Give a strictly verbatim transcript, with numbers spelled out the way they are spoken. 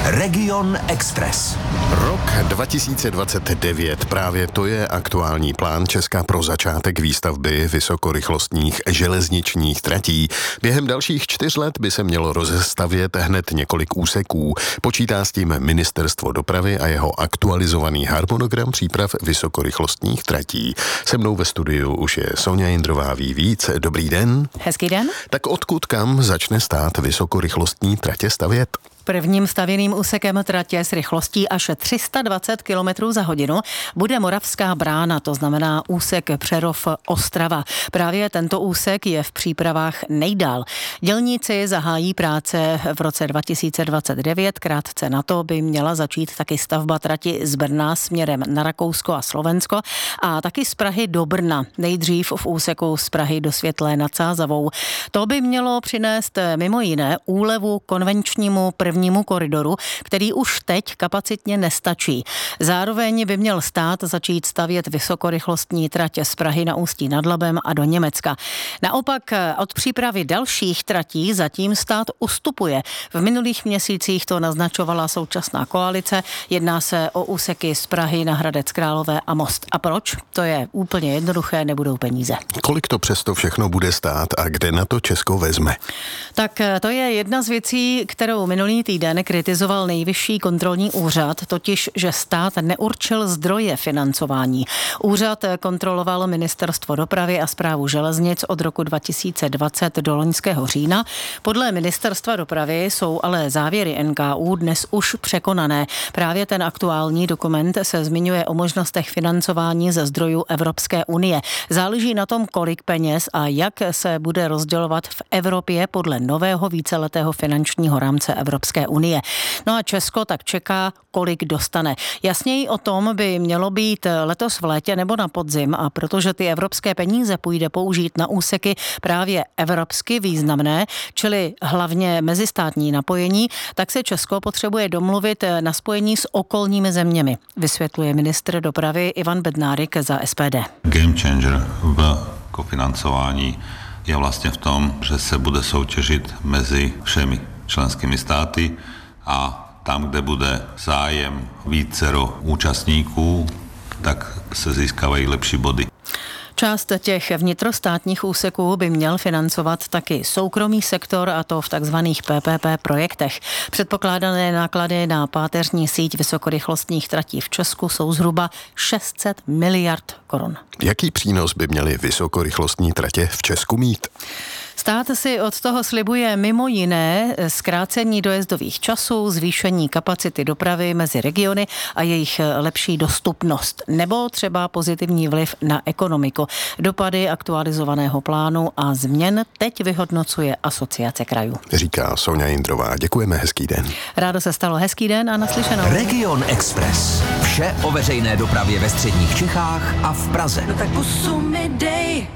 Region Express. Rok dva tisíce dvacet devět, právě to je aktuální plán Česka pro začátek výstavby vysokorychlostních železničních tratí. Během dalších čtyř let by se mělo rozestavět hned několik úseků. Počítá s tím Ministerstvo dopravy a jeho aktualizovaný harmonogram příprav vysokorychlostních tratí. Se mnou ve studiu už je Sonja Jindrová, ví víc. Dobrý den. Hezký den. Tak odkud kam začne stát vysokorychlostní tratě stavět? Prvním stavěným úsekem tratě s rychlostí až tři sta dvacet kilometrů za hodinu bude Moravská Brána, to znamená úsek Přerov-Ostrava. Právě tento úsek je v přípravách nejdál. Dělníci zahájí práce v roce dva tisíce dvacet devět, krátce na to by měla začít taky stavba trati z Brna směrem na Rakousko a Slovensko a taky z Prahy do Brna, nejdřív v úseku z Prahy do Světlé nad Sázavou. To by mělo přinést mimo jiné úlevu konvenčnímu prvnímu prvnímu koridoru, který už teď kapacitně nestačí. Zároveň by měl stát začít stavět vysokorychlostní tratě z Prahy na Ústí nad Labem a do Německa. Naopak od přípravy dalších tratí zatím stát ustupuje. V minulých měsících to naznačovala současná koalice. Jedná se o úseky z Prahy na Hradec Králové a Most. A proč? To je úplně jednoduché, nebudou peníze. Kolik to přesto všechno bude stát a kde na to Česko vezme? Tak to je jedna z věcí, kterou minulý týden kritizoval Nejvyšší kontrolní úřad, totiž, že stát neurčil zdroje financování. Úřad kontroloval Ministerstvo dopravy a Správu železnic od roku dva tisíce dvacet do loňského října. Podle Ministerstva dopravy jsou ale závěry N K U dnes už překonané. Právě ten aktuální dokument se zmiňuje o možnostech financování ze zdrojů Evropské unie. Záleží na tom, kolik peněz a jak se bude rozdělovat v Evropě podle nového víceletého finančního rámce Evropské unie. No a Česko tak čeká, kolik dostane. Jasněji o tom by mělo být letos v létě nebo na podzim, a protože ty evropské peníze půjde použít na úseky právě evropsky významné, čili hlavně mezistátní napojení, tak se Česko potřebuje domluvit na spojení s okolními zeměmi, vysvětluje ministr dopravy Ivan Bednárik za S P D. Game changer v kofinancování je vlastně v tom, že se bude soutěžit mezi všemi členskými státy a tam, kde bude zájem vícero účastníků, tak se získávají lepší body. Část těch vnitrostátních úseků by měl financovat taky soukromý sektor, a to v takzvaných P P P projektech. Předpokládané náklady na páteřní síť vysokorychlostních tratí v Česku jsou zhruba šest set miliard korun. Jaký přínos by měly vysokorychlostní tratě v Česku mít? Stát si od toho slibuje mimo jiné zkrácení dojezdových časů, zvýšení kapacity dopravy mezi regiony a jejich lepší dostupnost, nebo třeba pozitivní vliv na ekonomiku. Dopady aktualizovaného plánu a změn teď vyhodnocuje Asociace krajů. Říká Sonja Jindrová. Děkujeme, hezký den. Rádo se stalo, hezký den a naslyšenou. Region Express. Vše o veřejné dopravě ve středních Čechách a v Praze. No tak pusu mi dej.